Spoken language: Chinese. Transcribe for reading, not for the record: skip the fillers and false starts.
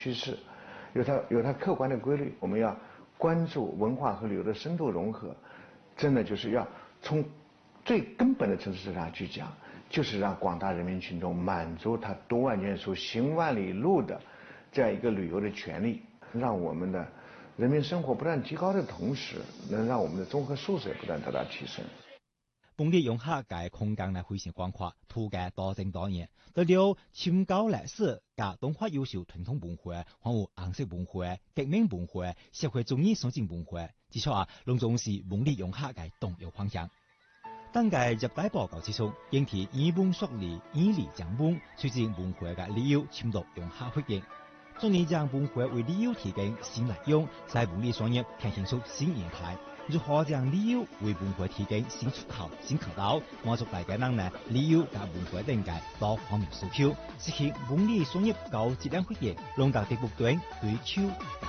趋势，有它客观的规律。我们要关注文化和旅游的深度融合，真的就是要从最根本的层次上去讲，就是让广大人民群众满足他读万卷书、行万里路的这样一个旅游的权利，让我们的人民生活不断提高的同时，能让我们的综合素质也不断得到提升。 本地用客嘅空間呢非常廣闊，途嘅多姿多樣，除了深究歷史嘅東華優秀傳統文化，還有顏色文化、革命文化、社會主義實踐文化，至少攏總是本地用客嘅重要方向。當嘅入大報告之中，應提以文塑理、以理講文，推進文化嘅旅遊深入用客會議。總而將文化為旅遊提供新內容，在本地商業呈現出新業態。如何將旅遊為文化提供新出口、新渠道，滿足大家人呢旅遊及文化等嘅多方面訴求，實現本地商業高質量發展，讓大地不斷對焦。